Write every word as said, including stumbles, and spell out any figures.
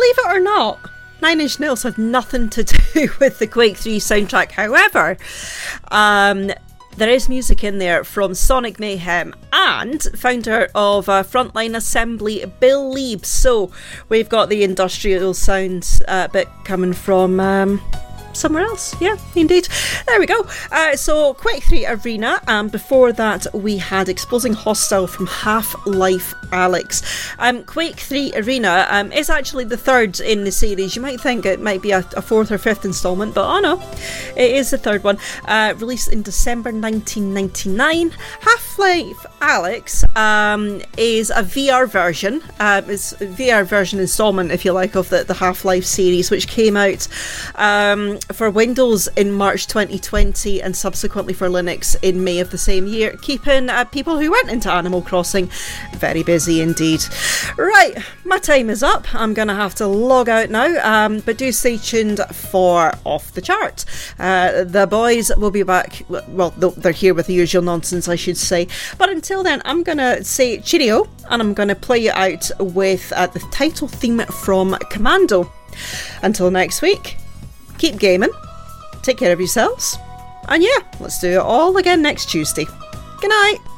believe it or not, Nine Inch Nails had nothing to do with the Quake three soundtrack. However, um, there is music in there from Sonic Mayhem and founder of uh, Frontline Assembly, Bill Leeb. So we've got the industrial sounds uh, bit coming from um, somewhere else. Yeah, indeed. There we go. Uh, so Quake three Arena, and before that we had Exposing Hostile from Half-Life Alyx. Um, Quake three Arena um, is actually the third in the series. You might think it might be a, a fourth or fifth installment, but oh no, it is the third one. Uh, released in December nineteen ninety-nine. Half-Life Alyx um, is a V R version. Uh, it's a V R version installment, if you like, of the, the Half-Life series, which came out um, for Windows in March twenty twenty and subsequently for Linux in May of the same year, keeping uh, people who went into Animal Crossing very busy indeed. Right, my time is up. I'm going to have to log out now, um, but do stay tuned for Off the Chart. Uh, the boys will be back. Well, they're here with the usual nonsense, I should say. But until then, I'm going to say cheerio, and I'm going to play you out with uh, the title theme from Commando. Until next week, keep gaming, take care of yourselves, and yeah, let's do it all again next Tuesday. Good night.